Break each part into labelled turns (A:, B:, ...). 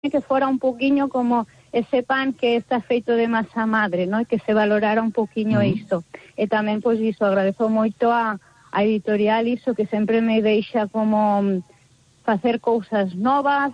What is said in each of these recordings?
A: que fora un poquinho como ese pan que está feito de masa madre, ¿no? E que se valorara un poquinho isto. E tamén, pois, iso, agradezo moito a editorial iso, que sempre me deixa como facer cousas novas,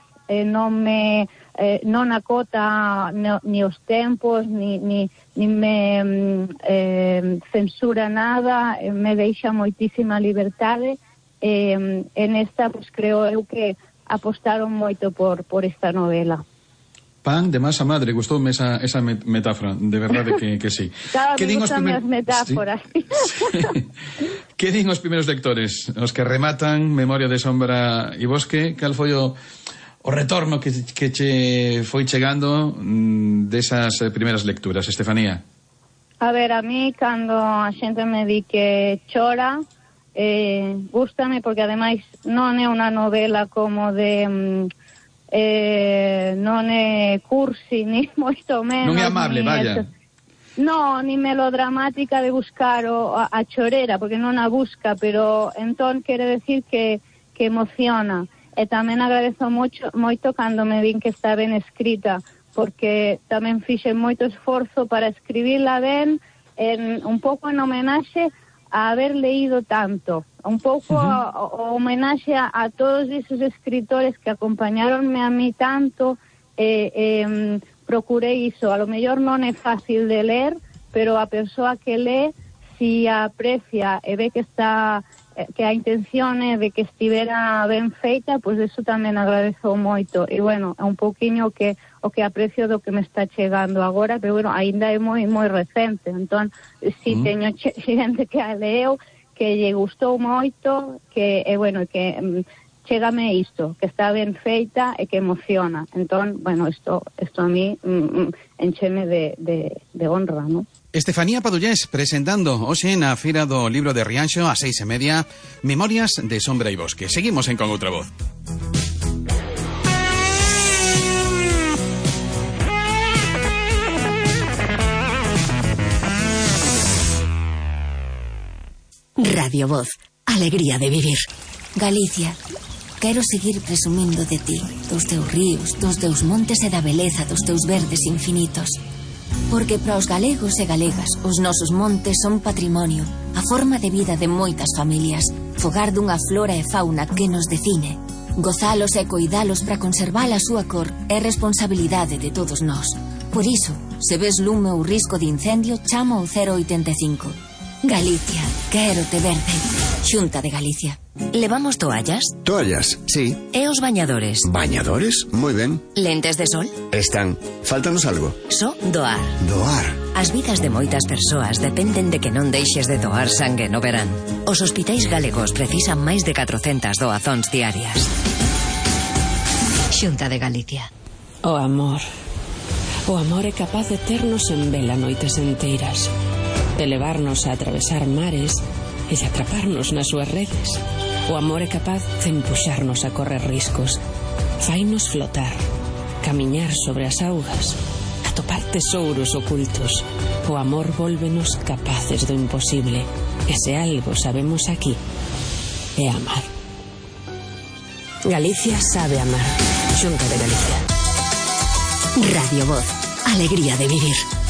A: non acota ni os tempos, ni me censura nada, me deixa moitísima liberdade, en esta, pois, creo eu que apostaron moito por esta novela.
B: Pan de masa madre, gustoume esa metáfora, de verdade que sí.
A: Claro, me gustan as metáforas. Sí.
B: Que din os primeiros lectores, os que rematan Memoria de sombra e bosque? Cal foi o retorno que che foi chegando desas primeiras lecturas, Estefanía?
A: A ver, a mí, cando a xente me di que chora, gústame, porque ademais non é unha novela como de... non é cursi, ni moito menos.
B: Non é amable, vaya.
A: Non, ni melodramática de buscar a chorera, porque non a busca, pero entón quere decir que emociona. E tamén agradezo moito cando me din que está ben escrita, porque tamén fixen moito esforzo para escribirla ben, un pouco en homenaxe a haber leído tanto, un pouco o homenaxe a todos esos escritores que acompañaronme a mí tanto, procurei iso. A lo mellor non é fácil de ler, pero a persoa que lee, si aprecia e ve que está, que a intención é de que estivera ben feita, pois eso tamén agradezo moito. E bueno, é un pouquiño o que aprecio do que me está chegando agora, pero bueno, aínda é moi recente, entón si teño xente que a leo, que lle gustou moito, que bueno, que chégame isto, que está ben feita e que emociona. Entón, bueno, isto a mí encheme de honra, ¿no?
C: Estefanía Padullés presentando hoxe na Feira do Libro de Rianxo a 6:30 Memorias de sombra e bosque. Seguimos en Con Outra Voz.
D: Radio Voz, alegría de vivir. Galicia, quero seguir presumindo de ti, dos teus ríos, dos teus montes e da beleza dos teus verdes infinitos. Porque para os galegos e galegas, os nosos montes son patrimonio, a forma de vida de moitas familias, fogar dunha flora e fauna que nos define. Gozalos e coidalos para conservar a súa cor é responsabilidade de todos nós. Por iso, se ves lume ou risco de incendio, chama ao 085. Galicia, quero te verde. Xunta de Galicia. Levamos toallas?
E: Toallas, sí.
D: E os bañadores?
E: Bañadores, moi ben.
D: Lentes de sol?
E: Están. Fáltanos algo.
D: Só doar.
E: Doar.
D: As vidas de moitas persoas dependen de que non deixes de doar sangue no verán. Os hospitais galegos precisan máis de 400 doazóns diarias. Xunta de Galicia.
F: O amor. O amor é capaz de ternos en vela noites enteiras, de levarnos a atravesar mares e de atraparnos nas súas redes. O amor é capaz de empuxarnos a correr riscos, fainos flotar, camiñar sobre as augas, atopar tesouros ocultos. O amor vólvenos capaces do imposible, e se algo sabemos aquí é amar. Galicia sabe amar. Xunta de Galicia.
D: Radio Voz, alegría de vivir.